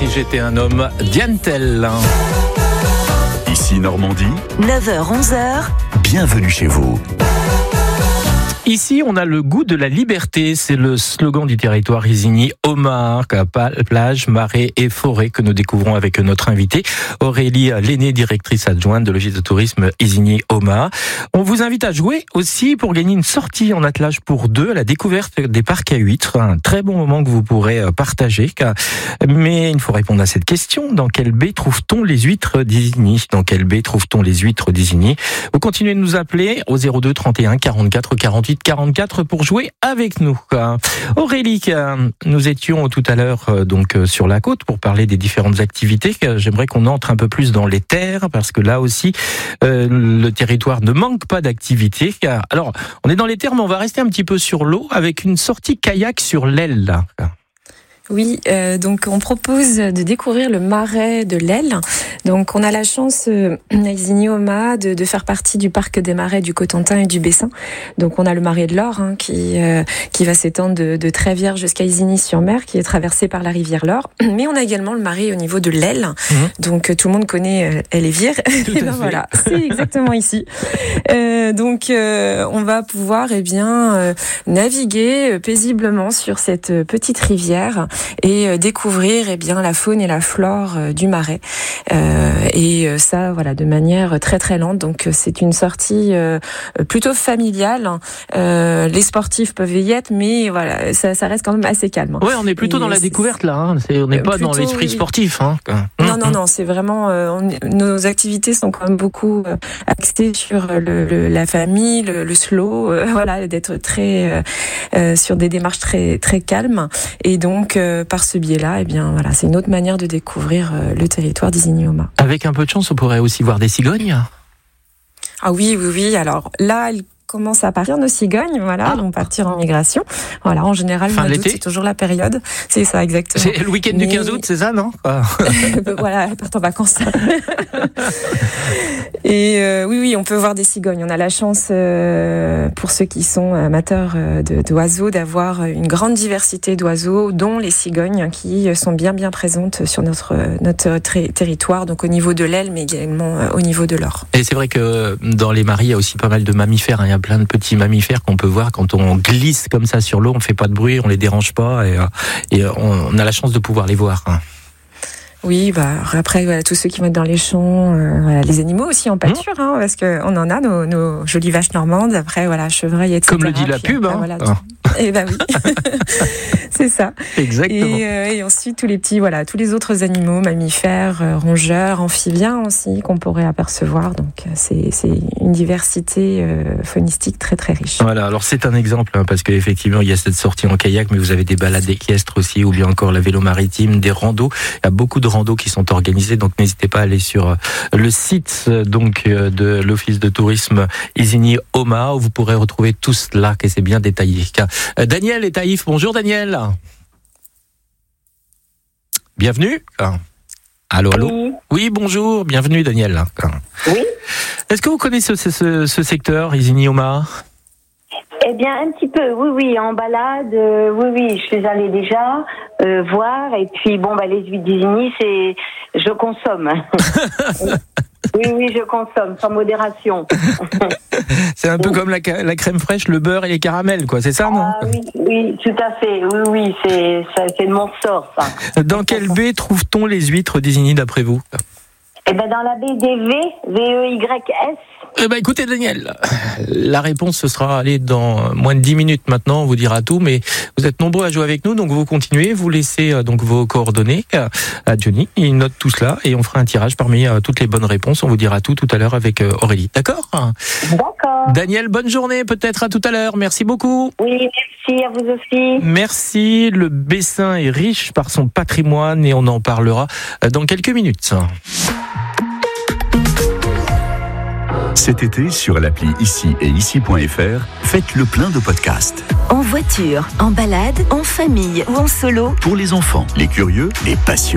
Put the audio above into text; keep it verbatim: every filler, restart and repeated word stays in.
j'étais un homme, Diane Tell. Ici Normandie, neuf heures onze heures. Bienvenue chez vous. Ici, on a le goût de la liberté. C'est le slogan du territoire Isigny-Omaha, plage, marais et forêt que nous découvrons avec notre invitée Aurélie Lenné, directrice adjointe de l'Office de tourisme Isigny-Omaha. On vous invite à jouer aussi pour gagner une sortie en attelage pour deux à la découverte des parcs à huîtres. Un très bon moment que vous pourrez partager. Mais il faut répondre à cette question. Dans quelle baie trouve-t-on les huîtres d'Isigny? Dans quelle baie trouve-t-on les huîtres d'Isigny? Vous continuez de nous appeler au zéro deux trente et un quarante-quatre quarante-huit quarante-quatre pour jouer avec nous. Aurélie, nous étions tout à l'heure donc sur la côte pour parler des différentes activités. J'aimerais qu'on entre un peu plus dans les terres parce que là aussi euh, le territoire ne manque pas d'activités. Alors, on est dans les terres, mais on va rester un petit peu sur l'eau avec une sortie kayak sur l'Aile là. Oui, euh, donc on propose de découvrir le marais de l'Aile. Donc on a la chance euh, à Isigny-Omaha de, de faire partie du parc des marais du Cotentin et du Bessin. Donc on a le marais de l'Or hein, qui euh, qui va s'étendre de, de Trévière jusqu'à Isigny-sur-Mer, qui est traversé par la rivière l'Or. Mais on a également le marais au niveau de l'Aile. Mmh. Donc tout le monde connaît euh, Ellévière. Et ben voilà, c'est exactement ici. Euh, donc euh, on va pouvoir eh bien euh, naviguer paisiblement sur cette petite rivière et découvrir eh bien la faune et la flore du marais euh, et ça voilà de manière très très lente. Donc c'est une sortie euh, plutôt familiale. Euh, les sportifs peuvent y être, mais voilà ça, ça reste quand même assez calme. Ouais, on est plutôt et dans la découverte là. Hein. C'est, on n'est pas plutôt, dans l'esprit oui. sportif. Hein. Non non non, c'est vraiment euh, on, nos activités sont quand même beaucoup euh, axées sur le, le, la famille, le, le slow, euh, voilà d'être très euh, euh, sur des démarches très très calmes et donc euh, par ce biais-là, eh bien, voilà, c'est une autre manière de découvrir euh, le territoire d'Isigny-Omaha. Avec un peu de chance, on pourrait aussi voir des cigognes. Ah oui, oui, oui. Alors là, elles commencent à partir nos cigognes, voilà, ah. elles vont partir en migration. Voilà, en général, fin le mois d'août, c'est toujours la période. C'est ça, exactement. C'est le week-end Mais... du quinze août, c'est ça, non? Voilà, elles partent en vacances. Et euh, oui, oui, on peut voir des cigognes. On a la chance, euh, pour ceux qui sont amateurs de, d'oiseaux, d'avoir une grande diversité d'oiseaux, dont les cigognes, qui sont bien, bien présentes sur notre notre ter- territoire, donc au niveau de l'Aile, mais également au niveau de l'Or. Et c'est vrai que dans les marais, il y a aussi pas mal de mammifères. Hein. Il y a plein de petits mammifères qu'on peut voir quand on glisse comme ça sur l'eau. On fait pas de bruit, on les dérange pas, et, et on a la chance de pouvoir les voir. Hein. Oui, bah après voilà, tous ceux qui vont être dans les champs, euh, voilà, les animaux aussi en pâture, mmh. hein, parce que on en a nos, nos jolies vaches normandes. Après voilà, chevreuils, et cetera. Comme le dit la Puis, pub, après, hein. Voilà, ah. Et ben oui, c'est ça. Exactement. Et, euh, et ensuite tous les petits, voilà, tous les autres animaux, mammifères, euh, rongeurs, amphibiens aussi qu'on pourrait apercevoir. Donc c'est c'est une diversité euh, faunistique très très riche. Voilà, alors c'est un exemple hein, parce qu'effectivement il y a cette sortie en kayak, mais vous avez des balades équestres aussi, ou bien encore la vélo maritime, des randos. Il y a beaucoup de randos qui sont organisés, donc n'hésitez pas à aller sur le site donc de l'Office de tourisme Isigny-Omaha où vous pourrez retrouver tout cela, que c'est bien détaillé. Daniel est Taïf. Bonjour Daniel. Bienvenue. Allô, allô. Oui. Oui, bonjour. Bienvenue Daniel. Oui. Est-ce que vous connaissez ce, ce, ce secteur Isigny-Omaha? Eh bien, un petit peu, oui, oui, en balade, euh, oui, oui, je suis allée déjà euh, voir, et puis, bon, bah, les huîtres d'Isigny, c'est, je consomme. Oui, oui, je consomme, sans modération. C'est un peu comme la, la crème fraîche, le beurre et les caramels, quoi, c'est ça, non? Ah oui, oui, tout à fait, oui, oui, c'est, ça, c'est de mon sort, ça. Dans quelle baie trouve-t-on les huîtres d'Isigny, d'après vous? Eh ben, dans la baie des V, V E Y S. Eh ben, écoutez, Daniel, la réponse, ce sera, allez, dans moins de dix minutes maintenant, on vous dira tout, mais vous êtes nombreux à jouer avec nous, donc vous continuez, vous laissez euh, donc vos coordonnées à, à Johnny, il note tout cela, et on fera un tirage parmi euh, toutes les bonnes réponses, on vous dira tout tout à l'heure avec euh, Aurélie, d'accord? D'accord. Daniel, bonne journée, peut-être à tout à l'heure, merci beaucoup. Oui, merci, à vous aussi. Merci, le Bessin est riche par son patrimoine, et on en parlera dans quelques minutes. Cet été, sur l'appli Ici et Ici point F R, faites le plein de podcasts. En voiture, en balade, en famille ou en solo. Pour les enfants, les curieux, les passionnés.